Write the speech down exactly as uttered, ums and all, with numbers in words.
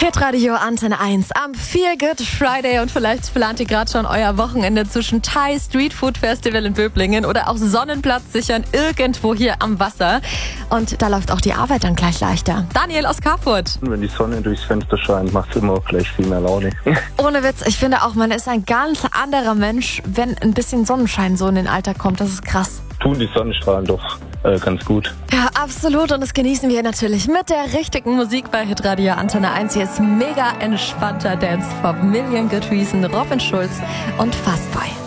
Hitradio Antenne eins am Feel Good Friday und vielleicht plant ihr gerade schon euer Wochenende zwischen Thai Street Food Festival in Böblingen oder auch Sonnenplatz sichern irgendwo hier am Wasser. Und da läuft auch die Arbeit dann gleich leichter. Daniel aus Carfurt. Wenn die Sonne durchs Fenster scheint, macht es immer gleich viel mehr Laune. Ohne Witz, ich finde auch, man ist ein ganz anderer Mensch, wenn ein bisschen Sonnenschein so in den Alltag kommt. Das ist krass. Tun die Sonnenstrahlen doch äh, ganz gut. Ja, absolut. Und das genießen wir natürlich mit der richtigen Musik bei Hitradio Antenne eins. Hier ist mega entspannter Dance von Million Good Reason, Robin Schulz und Fastboy.